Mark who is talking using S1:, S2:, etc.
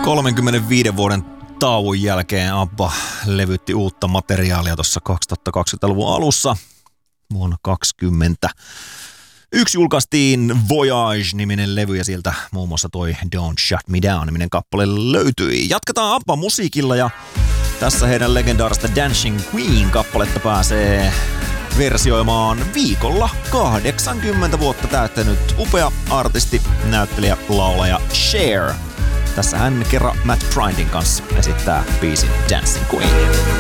S1: 35 vuoden tauon jälkeen ABBA levytti uutta materiaalia tuossa 2020-luvun alussa. Vuonna 2020 julkaistiin Voyage-niminen levy ja sieltä muun muassa toi Don't Shut Me Down-niminen kappale löytyi. Jatketaan ABBA-musiikilla ja tässä heidän legendaarista Dancing Queen-kappaletta pääsee versioimaan viikolla 80 vuotta täyttänyt upea artisti, näyttelijä, laulaja Cher. Tässä hän kerran Matt Prindin kanssa esittää biisin Dancing Queen.